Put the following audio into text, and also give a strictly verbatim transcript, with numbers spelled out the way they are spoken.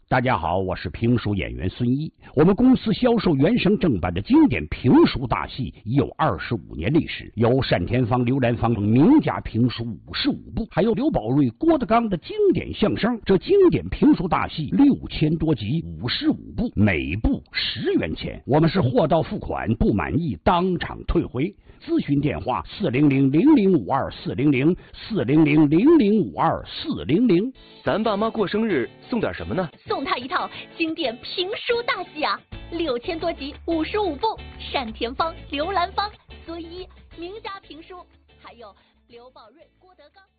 大家好，我是评书演员孙一。我们公司销售原声正版的经典评书大戏已有二十五年历史，有单田芳、刘兰芳等名家评书五十五部，还有刘宝瑞、郭德纲的经典相声。这经典评书大戏六千多集，五十五部，每部十元钱。我们是货到付款，不满意当场退回。咨询电话：四零零零零五二四零零四零零零零五二四零零。 咱爸妈过生日送点什么呢？ 送他一套经典评书大戏啊，六千多集，五十五部，单田芳、刘兰芳、孙一名家评书，还有刘宝瑞、郭德纲。